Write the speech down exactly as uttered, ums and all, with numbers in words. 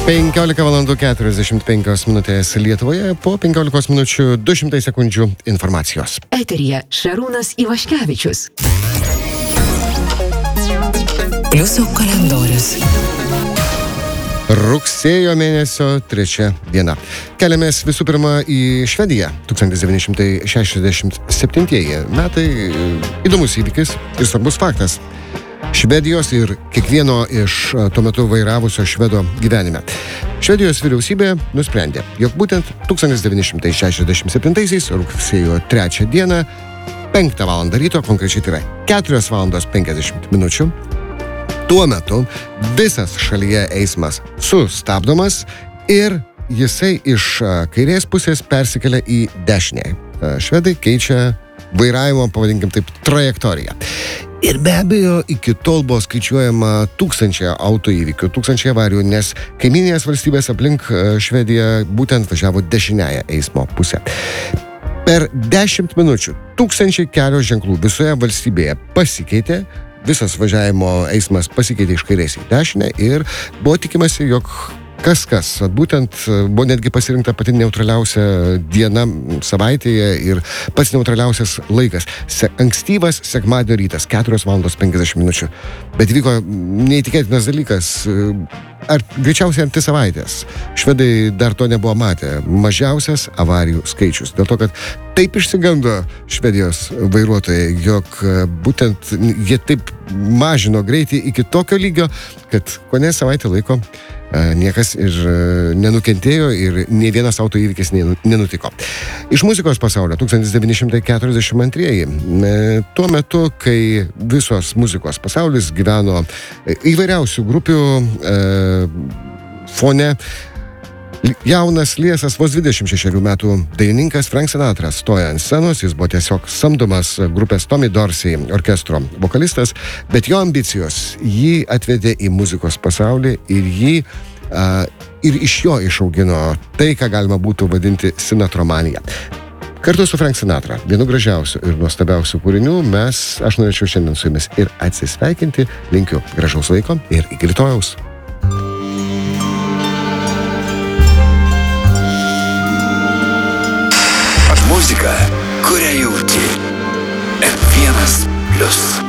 penkiolika valandų keturiasdešimt penkios minutės Lietuvoje, po penkiolikos minučių du šimtai sekundžių informacijos. Eteryje Šarūnas Ivaškevičius. Pliuso kalendorius. Rugsėjo mėnesio trečia diena. Keliamės visų pirma į Švediją. tūkstantis devyni šimtai šešiasdešimt septintieji metai. Įdomus įvykis ir svarbus faktas Švedijos ir kiekvieno iš tuo metu vairavusio švedo gyvenime. Švedijos vyriausybė nusprendė, jog būtent tūkstantis devyni šimtai šešiasdešimt septintaisiais rugsėjo trečią dieną, penktą valandą ryto, konkrečiai tai yra keturios valandos penkiasdešimt minučių, tuo metu visas šalyje eismas sustabdomas ir jisai iš kairės pusės persikelia į dešinę. Švedai keičia vairavimo, pavadinkim taip, trajektoriją. Ir be abejo, iki tol buvo skaičiuojama tūkstančiai autoįvykių, tūkstančiai avarijų, nes kaimyninės valstybės aplink Švediją būtent važiavo dešiniąją eismo pusę. Per dešimt minučių tūkstančiai kelio ženklų visoje valstybėje pasikeitė, visas važiavimo eismas pasikeitė iš kairės į dešinę ir buvo tikimasi, jog kas kas. Būtent buvo netgi pasirinkta pati neutraliausia diena savaitėje ir pats neutraliausias laikas. Se, ankstyvas sekmadienio rytas, keturios valandos penkiasdešimt minučių. Bet vyko neįtikėtinas dalykas. Ar greičiausiai arti savaitės. Švedai dar to nebuvo matę. Mažiausias avarijų skaičius. Dėl to, kad taip išsigando Švedijos vairuotojai, jog būtent jie taip mažino greitį iki tokio lygio, kad kone savaitę laiko niekas ir nenukentėjo ir nei vienas autoįvykis nenutiko. Iš muzikos pasaulio tūkstantis devyni šimtai keturiasdešimt antrieji. Tuo metu, kai visos muzikos pasaulis gyveno įvairiausių grupių e, fone, jaunas, liesas, vos dvidešimt šešerių metų dainininkas Frank Sinatra stoja ant scenos, jis buvo tiesiog samdomas grupės Tommy Dorsey orkestro vokalistas, bet jo ambicijos jį atvedė į muzikos pasaulį ir jį uh, ir iš jo išaugino tai, ką galima būtų vadinti sinatromanija. Kartu su Frank Sinatra, vienu gražiausių ir nuostabiausių kūrinių, mes, aš norėčiau šiandien su jumis ir atsisveikinti, linkiu gražaus laiko ir iki rytojaus. Muzika, kurią jauti. F vienas plius.